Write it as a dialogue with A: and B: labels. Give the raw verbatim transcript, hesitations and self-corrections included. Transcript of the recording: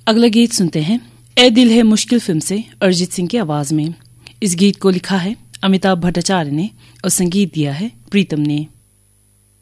A: अगला गीत सुनते हैं ए दिल है मुश्किल फिल्म से अरिजीत सिंह की आवाज में। इस गीत को लिखा है अमिताभ भट्टाचार्य ने और संगीत दिया है प्रीतम ने।